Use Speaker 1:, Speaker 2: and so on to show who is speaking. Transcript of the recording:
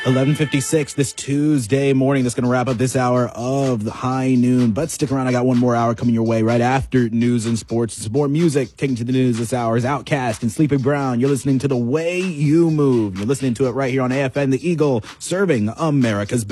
Speaker 1: 11:56 this Tuesday morning. That's going to wrap up this hour of the high noon. But stick around. I got one more hour coming your way right after news and sports. Some more music taking to the news this hour is Outkast and Sleeping Brown. You're listening to The Way You Move. You're listening to it right here on AFN, The Eagle, serving America's